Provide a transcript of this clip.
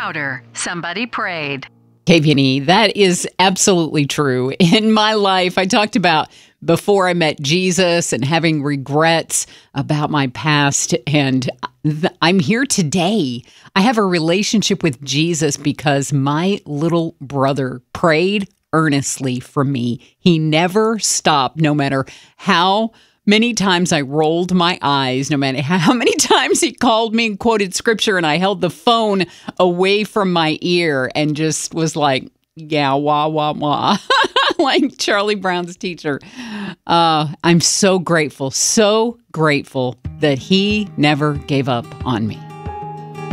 louder. Somebody prayed. KPNE, that is absolutely true. In my life, I talked about before I met Jesus and having regrets about my past, and I'm here today. I have a relationship with Jesus because my little brother prayed earnestly for me. He never stopped, no matter how many times I rolled my eyes, no matter how many times he called me and quoted scripture, and I held the phone away from my ear and just was like, yeah, wah, wah, wah, like Charlie Brown's teacher. I'm so grateful that he never gave up on me.